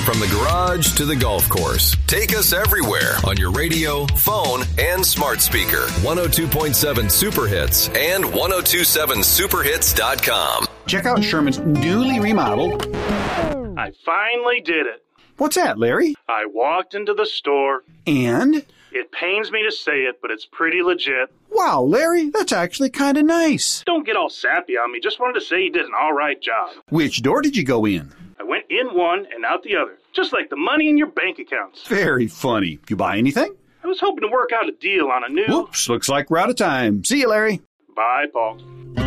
From the garage to the golf course, take us everywhere on your radio, phone, and smart speaker. 102.7 Super Hits and 1027superhits.com. Check out Sherman's newly remodeled. I finally did it. What's that, Larry? I walked into the store. And? It pains me to say it, but it's pretty legit. Wow, Larry, that's actually kind of nice. Don't get all sappy on me. Just wanted to say you did an all right job. Which door did you go in? I went in one and out the other, just like the money in your bank accounts. Very funny. You buy anything? I was hoping to work out a deal on a new... Whoops, looks like we're out of time. See you, Larry. Bye, Paul.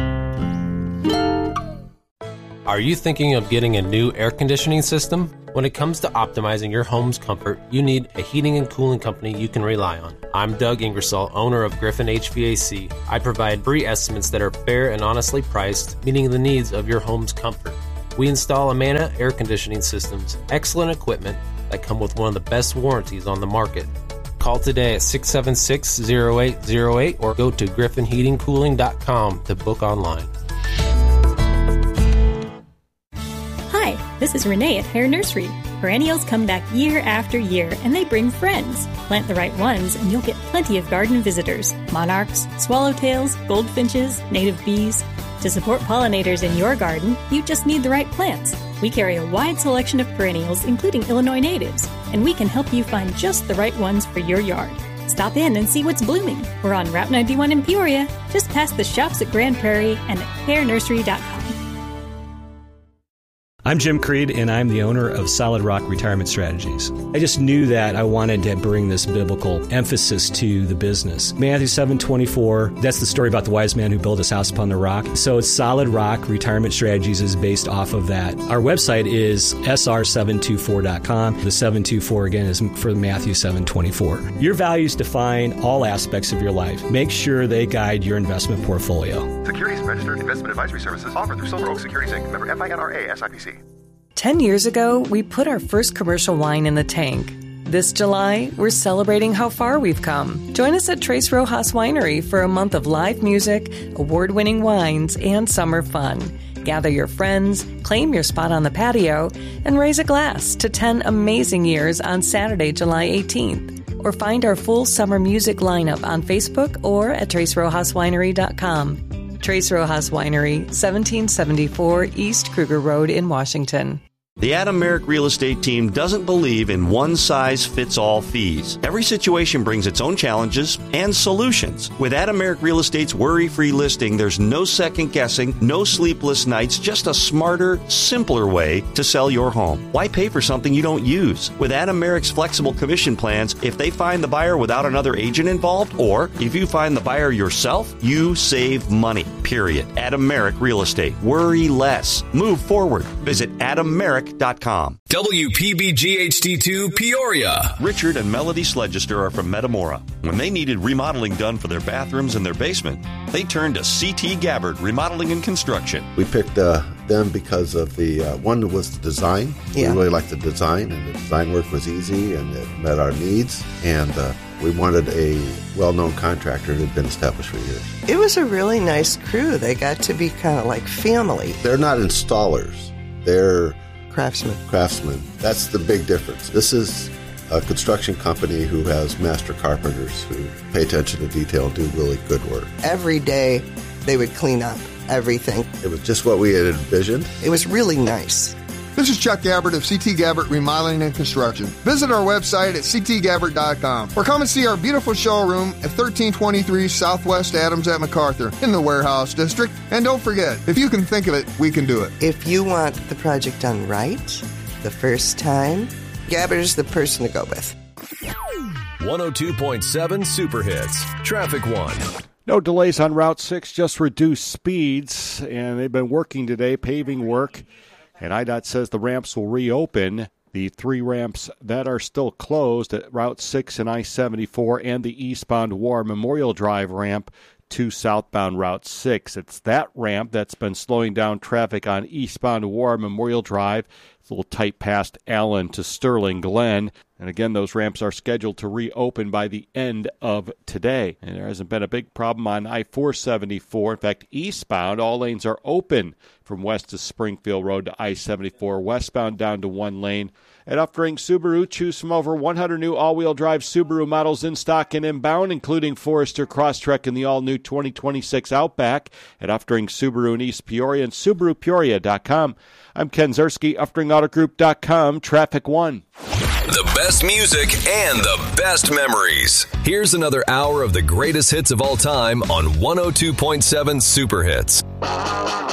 Are you thinking of getting a new air conditioning system? When it comes to optimizing your home's comfort, you need a heating and cooling company you can rely on. I'm Doug Ingersoll, owner of Griffin HVAC. I provide free estimates that are fair and honestly priced, meeting the needs of your home's comfort. We install Amana air conditioning systems, excellent equipment that come with one of the best warranties on the market. Call today at 676-0808 or go to griffinheatingcooling.com to book online. Hi, this is Renee at Hare Nursery. Perennials come back year after year, and they bring friends. Plant the right ones, and you'll get plenty of garden visitors. Monarchs, swallowtails, goldfinches, native bees. To support pollinators in your garden, you just need the right plants. We carry a wide selection of perennials, including Illinois natives, and we can help you find just the right ones for your yard. Stop in and see what's blooming. We're on Route 91 in Peoria, just past the shops at Grand Prairie and at harenursery.com. I'm Jim Creed, and I'm the owner of Solid Rock Retirement Strategies. I just knew that I wanted to bring this biblical emphasis to the business. Matthew 7:24, that's the story about the wise man who built his house upon the rock. So it's Solid Rock Retirement Strategies is based off of that. Our website is sr724.com. The 724, again, is for Matthew 7:24. Your values define all aspects of your life. Make sure they guide your investment portfolio. Securities Registered Investment Advisory Services offered through Silver Oak Securities Inc. Member FINRA SIPC. 10 years ago, we put our first commercial wine in the tank. This July, we're celebrating how far we've come. Join us at Tres Rojas Winery for a month of live music, award-winning wines, and summer fun. Gather your friends, claim your spot on the patio, and raise a glass to 10 amazing years on Saturday, July 18th. Or find our full summer music lineup on Facebook or at TresRojasWinery.com. Tres Rojas Winery, 1774 East Kruger Road in Washington. The Adam Merrick Real Estate team doesn't believe in one-size-fits-all fees. Every situation brings its own challenges and solutions. With Adam Merrick Real Estate's worry-free listing, there's no second-guessing, no sleepless nights, just a smarter, simpler way to sell your home. Why pay for something you don't use? With Adam Merrick's flexible commission plans, if they find the buyer without another agent involved, or if you find the buyer yourself, you save money, period. Adam Merrick Real Estate. Worry less. Move forward. Visit AdamMerrick.com. WPBG-HD2 Peoria. Richard and Melody Sledgester are from Metamora. When they needed remodeling done for their bathrooms and their basement, they turned to C.T. Gabbard Remodeling and Construction. We picked them because of the one was the design. Yeah. We really liked the design, and the design work was easy, and it met our needs, and we wanted a well-known contractor who had been established for years. It was a really nice crew. They got to be kind of like family. They're not installers. They're craftsmen. That's the big difference. This is a construction company who has master carpenters who pay attention to detail and do really good work. Every day they would clean up everything. It was just what we had envisioned. It was really nice. This is Chuck Gabbard of CT Gabbard Remodeling and Construction. Visit our website at ctgabbard.com or come and see our beautiful showroom at 1323 Southwest Adams at MacArthur in the Warehouse District. And don't forget, if you can think of it, we can do it. If you want the project done right, the first time, Gabbard is the person to go with. 102.7 Super Hits. Traffic One. No delays on Route 6, just reduced speeds, and they've been working today, paving work. And IDOT says the ramps will reopen. The 3 ramps that are still closed at Route 6 and I-74 and the eastbound War Memorial Drive ramp to southbound Route 6. It's that ramp that's been slowing down traffic on eastbound War Memorial Drive. a little tight past Allen to Sterling Glen. And again, those ramps are scheduled to reopen by the end of today. And there hasn't been a big problem on I-474. In fact, eastbound, all lanes are open from west to Springfield Road to I-74. Westbound down to one lane. At Uftring Subaru, choose from over 100 new all-wheel drive Subaru models in stock and inbound, including Forester, Crosstrek, and the all-new 2026 Outback at Uftring Subaru in East Peoria and SubaruPeoria.com. I'm Ken Zerski, UfteringAutoGroup.com, Traffic 1. The best music and the best memories. Here's another hour of the greatest hits of all time on 102.7 Super Hits.